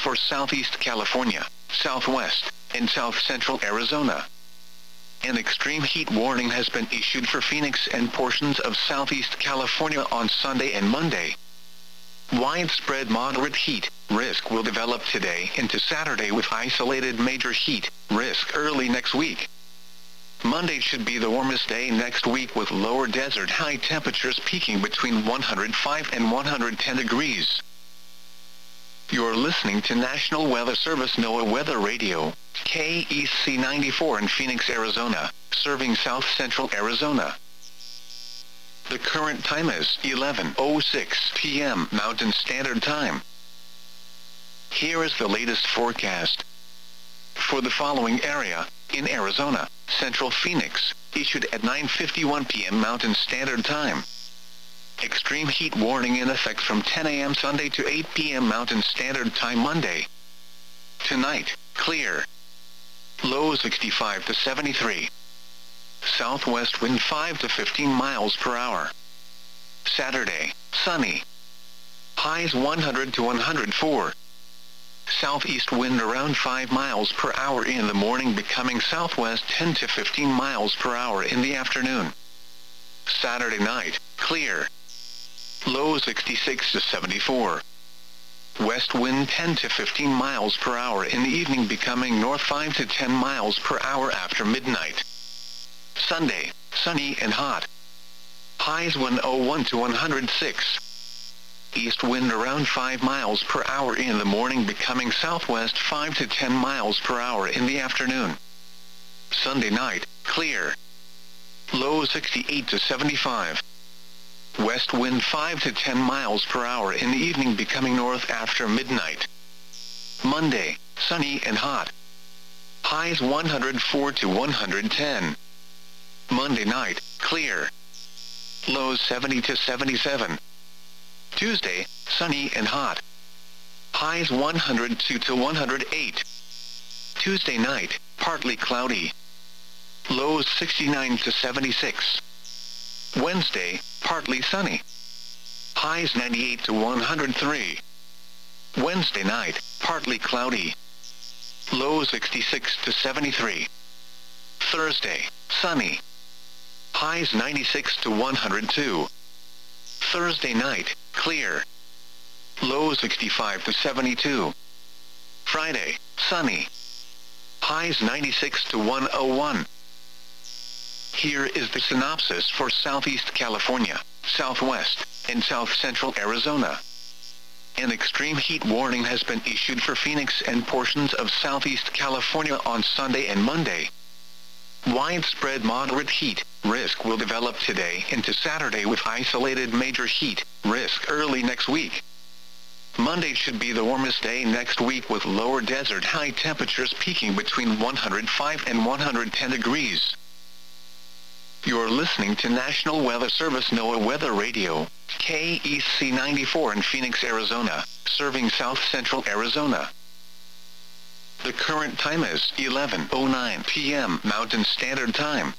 for Southeast California, Southwest, and South Central Arizona. An extreme heat warning has been issued for Phoenix and portions of Southeast California on Sunday and Monday. Widespread moderate heat risk will develop today into Saturday with isolated major heat risk early next week. Monday should be the warmest day next week with lower desert high temperatures peaking between 105 and 110 degrees. You're listening to National Weather Service NOAA Weather Radio, KEC 94 in Phoenix, Arizona, serving South Central Arizona. The current time is 11:06 p.m. Mountain Standard Time. Here is the latest forecast. For the following area, in Arizona, Central Phoenix, issued at 9:51 p.m. Mountain Standard Time. Extreme heat warning in effect from 10 a.m. Sunday to 8 p.m. Mountain Standard Time Monday. Tonight, clear. Low 65 to 73. Southwest wind 5 to 15 miles per hour. Saturday, sunny. Highs 100 to 104. Southeast wind around 5 miles per hour in the morning, becoming southwest 10 to 15 miles per hour in the afternoon. Saturday night, clear. Low 66 to 74. West wind 10 to 15 miles per hour in the evening, becoming north 5 to 10 miles per hour after midnight. Sunday, sunny and hot. Highs 101 to 106. East wind around 5 miles per hour in the morning, becoming southwest 5 to 10 miles per hour in the afternoon. Sunday night, clear. Low 68 to 75. West wind 5 to 10 miles per hour in the evening, becoming north after midnight. Monday, sunny and hot. Highs 104 to 110. Monday night, clear. Lows 70 to 77. Tuesday, sunny and hot. Highs 102 to 108. Tuesday night, partly cloudy. Lows 69 to 76. Wednesday, partly sunny. Highs 98 to 103. Wednesday night, partly cloudy. Lows 66 to 73. Thursday, sunny. Highs 96 to 102. Thursday night, clear. Low 65 to 72. Friday, sunny. Highs 96 to 101. Here is the synopsis for Southeast California, Southwest, and South Central Arizona. An extreme heat warning has been issued for Phoenix and portions of Southeast California on Sunday and Monday. Widespread moderate heat risk will develop today into Saturday with isolated major heat risk early next week. Monday should be the warmest day next week with lower desert high temperatures peaking between 105 and 110 degrees. You're listening to National Weather Service NOAA Weather Radio, KEC 94 in Phoenix, Arizona, serving South Central Arizona. The current time is 11:09 p.m. Mountain Standard Time.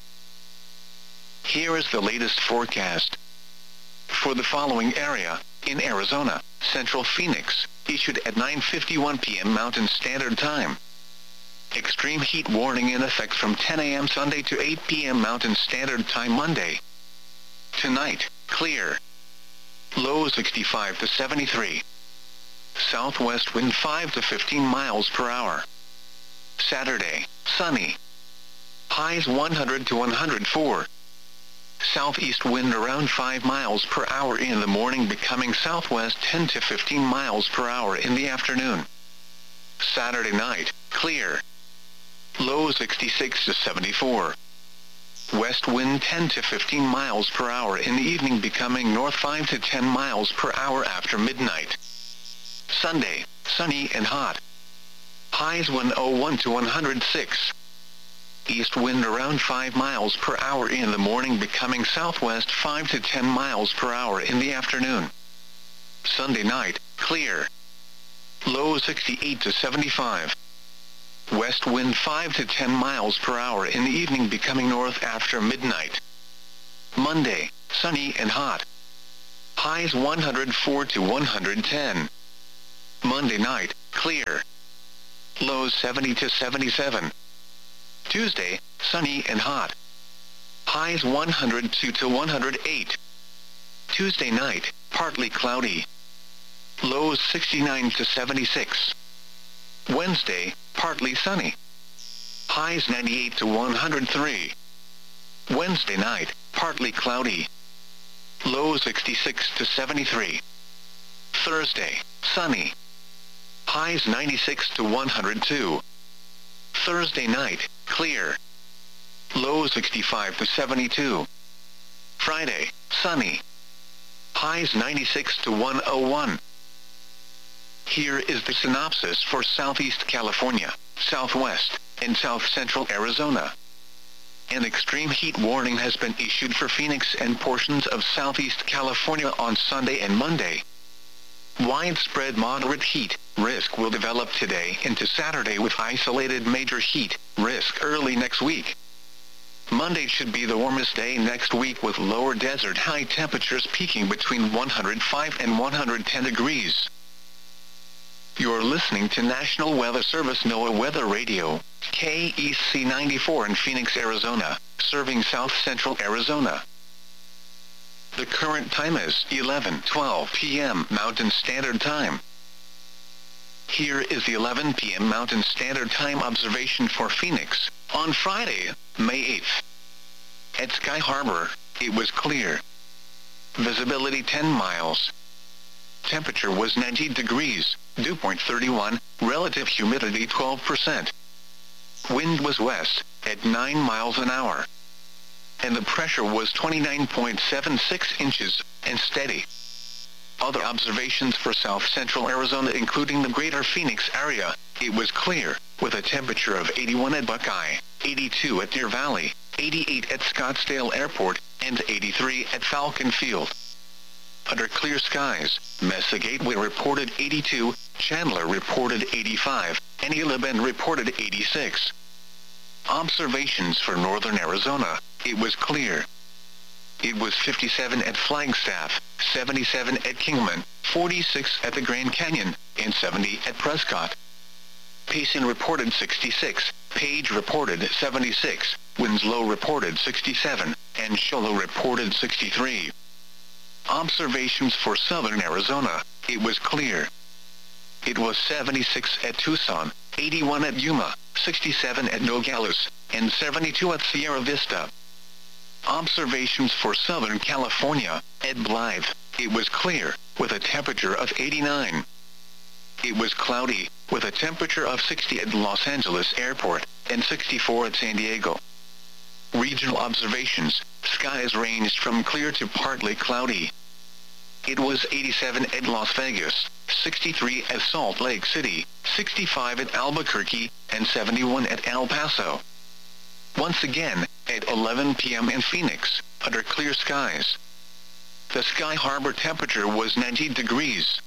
Here is the latest forecast. For the following area, in Arizona, Central Phoenix, issued at 9:51 p.m. Mountain Standard Time. Extreme heat warning in effect from 10 a.m. Sunday to 8 p.m. Mountain Standard Time Monday. Tonight, clear. Low 65 to 73. Southwest wind 5 to 15 miles per hour. Saturday, sunny. Highs 100 to 104. Southeast wind around 5 miles per hour in the morning, becoming southwest 10 to 15 miles per hour in the afternoon. Saturday night, clear. Low 66 to 74. West wind 10 to 15 miles per hour in the evening, becoming north 5 to 10 miles per hour after midnight. Sunday, sunny and hot. Highs 101 to 106. East wind around 5 miles per hour in the morning, becoming southwest 5 to 10 miles per hour in the afternoon. Sunday night, clear. Low 68 to 75. West wind 5 to 10 miles per hour in the evening, becoming north after midnight. Monday, sunny and hot. Highs 104 to 110. Monday night, clear. Lows 70 to 77. Tuesday, sunny and hot. Highs 102 to 108. Tuesday night, partly cloudy. Lows 69 to 76. Wednesday, partly sunny. Highs 98 to 103. Wednesday night, partly cloudy. Lows 66 to 73. Thursday, sunny. Highs 96 to 102. Thursday night, clear. Lows 65 to 72. Friday, sunny. Highs 96 to 101. Here is the synopsis for Southeast California, Southwest, and South Central Arizona. An extreme heat warning has been issued for Phoenix and portions of Southeast California on Sunday and Monday. Widespread moderate heat risk will develop today into Saturday with isolated major heat risk early next week. Monday should be the warmest day next week with lower desert high temperatures peaking between 105 and 110 degrees. You're listening to National Weather Service NOAA Weather Radio, KEC 94 in Phoenix, Arizona, serving South Central Arizona. The current time is 11:12 p.m. Mountain Standard Time. Here is the 11 p.m. Mountain Standard Time observation for Phoenix, on Friday, May 8th. At Sky Harbor, it was clear. Visibility 10 miles. Temperature was 90 degrees, dew point 31, relative humidity 12%. Wind was west, at 9 miles an hour. And the pressure was 29.76 inches, and steady. Other observations for South Central Arizona including the greater Phoenix area, it was clear, with a temperature of 81 at Buckeye, 82 at Deer Valley, 88 at Scottsdale Airport, and 83 at Falcon Field. Under clear skies, Mesa Gateway reported 82, Chandler reported 85, and Gila Bend reported 86. Observations for northern Arizona, it was clear. It was 57 at Flagstaff, 77 at Kingman, 46 at the Grand Canyon, and 70 at Prescott. Payson reported 66, Page reported 76, Winslow reported 67, and Show Low reported 63. Observations for southern Arizona, it was clear. It was 76 at Tucson, 81 at Yuma, 67 at Nogales, and 72 at Sierra Vista. Observations for Southern California, at Blythe, it was clear, with a temperature of 89. It was cloudy, with a temperature of 60 at Los Angeles Airport, and 64 at San Diego. Regional observations, skies ranged from clear to partly cloudy. It was 87 at Las Vegas, 63 at Salt Lake City, 65 at Albuquerque, and 71 at El Paso. Once again, at 11 p.m. in Phoenix, under clear skies. The Sky Harbor temperature was 90 degrees.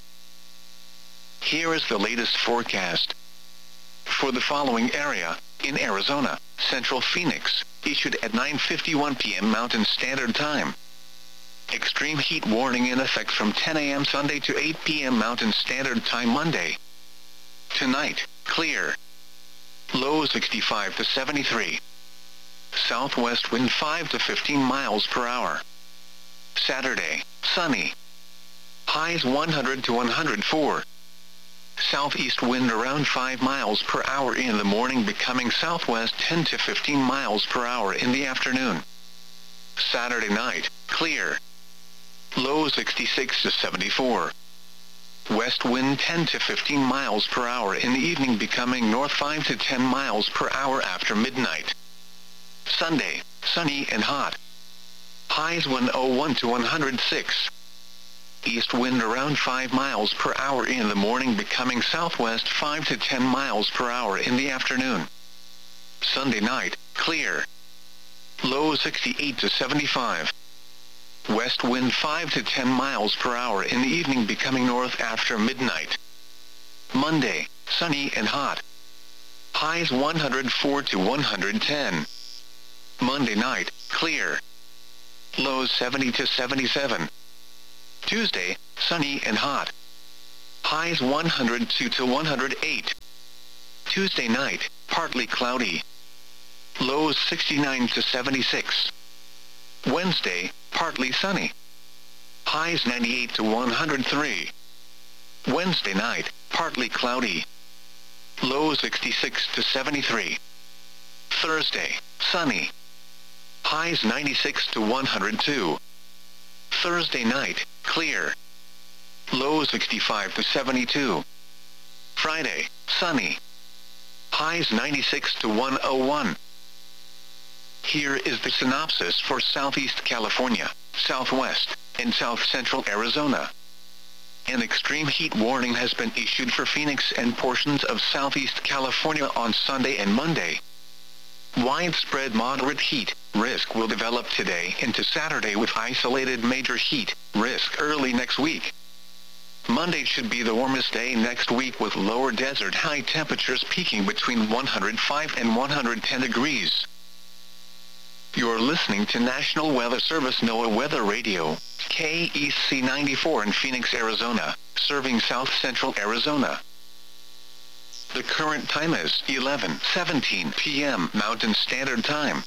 Here is the latest forecast. For the following area, in Arizona, Central Phoenix, issued at 9:51 p.m. Mountain Standard Time. Extreme heat warning in effect from 10 a.m. Sunday to 8 p.m. Mountain Standard Time Monday. Tonight, clear. Low 65 to 73. Southwest wind 5 to 15 miles per hour. Saturday, sunny. Highs 100 to 104. Southeast wind around 5 miles per hour in the morning, becoming southwest 10 to 15 miles per hour in the afternoon. Saturday night, clear. Low 66 to 74. West wind 10 to 15 miles per hour in the evening, becoming north 5 to 10 miles per hour after midnight. Sunday, sunny and hot. Highs 101 to 106. East wind around 5 miles per hour in the morning, becoming southwest 5 to 10 miles per hour in the afternoon. Sunday night, clear. Low 68 to 75. West wind 5 to 10 miles per hour in the evening, becoming north after midnight. Monday, sunny and hot. Highs 104 to 110. Monday night, clear. Lows 70 to 77. Tuesday, sunny and hot. Highs 102 to 108. Tuesday night, partly cloudy. Lows 69 to 76. Wednesday, partly sunny. Highs 98 to 103. Wednesday night, partly cloudy. Lows 66 to 73. Thursday, sunny. Highs 96 to 102. Thursday night, clear. Lows 65 to 72. Friday, sunny. Highs 96 to 101. Here is the synopsis for Southeast California, Southwest, and South Central Arizona. An extreme heat warning has been issued for Phoenix and portions of Southeast California on Sunday and Monday. Widespread moderate heat risk will develop today into Saturday with isolated major heat risk early next week. Monday should be the warmest day next week with lower desert high temperatures peaking between 105 and 110 degrees. You're listening to National Weather Service NOAA Weather Radio, KEC 94 in Phoenix, Arizona, serving South Central Arizona. The current time is 11:17 p.m. Mountain Standard Time.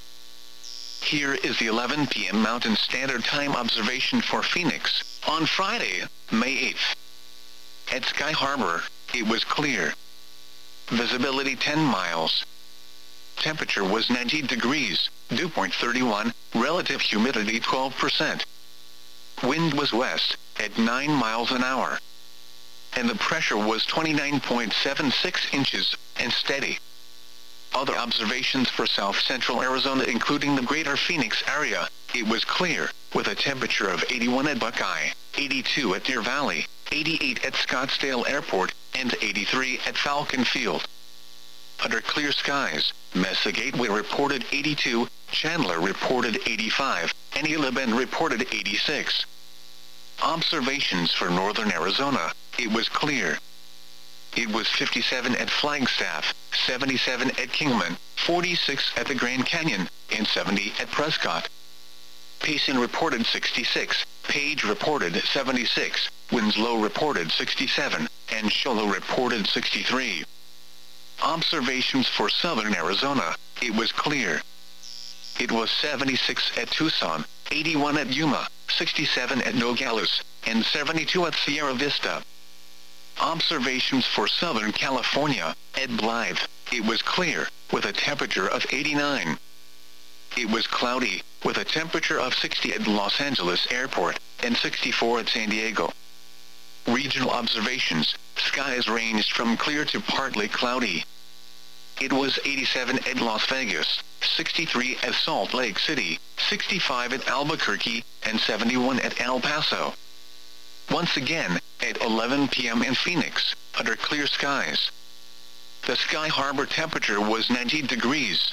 Here is the 11 p.m. Mountain Standard Time observation for Phoenix, on Friday, May 8th. At Sky Harbor, it was clear. Visibility 10 miles. Temperature was 90 degrees, dew point 31, relative humidity 12%. Wind was west, at 9 miles an hour. And the pressure was 29.76 inches, and steady. Other observations for South Central Arizona including the greater Phoenix area, it was clear, with a temperature of 81 at Buckeye, 82 at Deer Valley, 88 at Scottsdale Airport, and 83 at Falcon Field. Under clear skies, Mesa Gateway reported 82, Chandler reported 85, and Gila Bend reported 86. Observations for northern Arizona, it was clear. It was 57 at Flagstaff, 77 at Kingman, 46 at the Grand Canyon, and 70 at Prescott. Payson reported 66, Page reported 76, Winslow reported 67, and Show Low reported 63. Observations for southern Arizona, it was clear. It was 76 at Tucson, 81 at Yuma, 67 at Nogales, and 72 at Sierra Vista. Observations for Southern California, at Blythe, it was clear, with a temperature of 89. It was cloudy, with a temperature of 60 at Los Angeles Airport, and 64 at San Diego. Regional observations, skies ranged from clear to partly cloudy. It was 87 at Las Vegas, 63 at Salt Lake City, 65 at Albuquerque, and 71 at El Paso. Once again, at 11 p.m. in Phoenix, under clear skies. The Sky Harbor temperature was 90 degrees.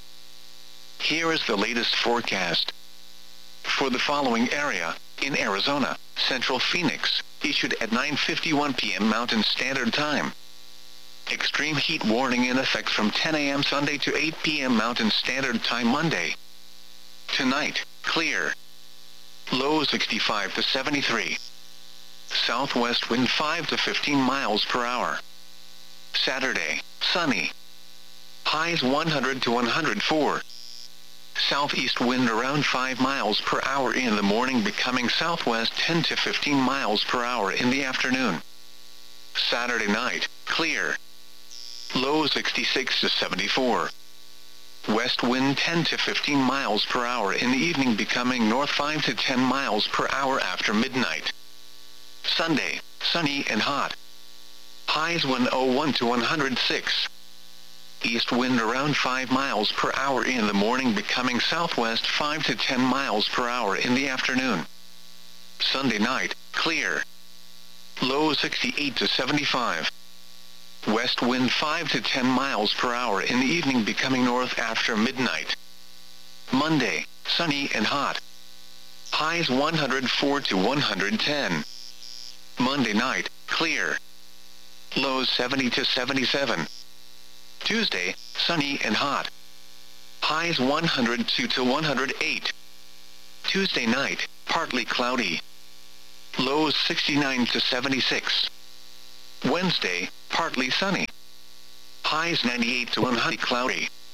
Here is the latest forecast. For the following area, in Arizona, Central Phoenix, issued at 9:51 p.m. Mountain Standard Time. Extreme heat warning in effect from 10 a.m. Sunday to 8 p.m. Mountain Standard Time Monday. Tonight, clear. Low 65 to 73. Southwest wind 5 to 15 miles per hour. Saturday, sunny. Highs 100 to 104. Southeast wind around 5 miles per hour in the morning, becoming southwest 10 to 15 miles per hour in the afternoon. Saturday night, clear. Low 66 to 74. West wind 10 to 15 miles per hour in the evening, becoming north 5 to 10 miles per hour after midnight. Sunday, sunny and hot. Highs 101 to 106. East wind around 5 miles per hour in the morning, becoming southwest 5 to 10 miles per hour in the afternoon. Sunday night, clear. Low 68 to 75. West wind 5 to 10 miles per hour in the evening, becoming north after midnight. Monday, sunny and hot. Highs 104 to 110. Monday night, clear. Lows 70 to 77. Tuesday, sunny and hot. Highs 102 to 108. Tuesday night, partly cloudy. Lows 69 to 76. Wednesday, partly sunny. Highs 98 to 100 cloudy.